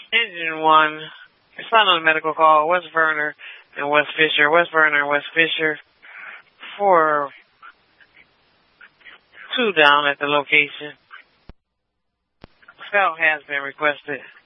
Engine 1. Respond on a medical call. West Verner and West Fisher. West Verner and West Fisher. 4-2 down at the location. Scout has been requested.